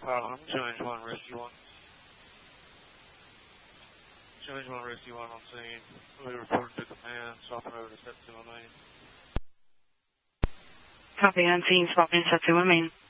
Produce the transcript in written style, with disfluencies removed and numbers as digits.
Pilot, change 1, rescue 1. Change 1, rescue 1 on scene. We reported to command, swapping over to Septima Main. Copy, on scene, swapping Septima Main.